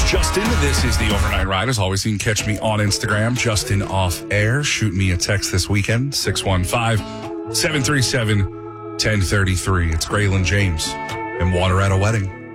Justin. This is the Overnight Ride. As always, you can catch me on Instagram, Justin Off Air. Shoot me a text this weekend, 615-737-1033. It's Graylin James and Water at a Wedding.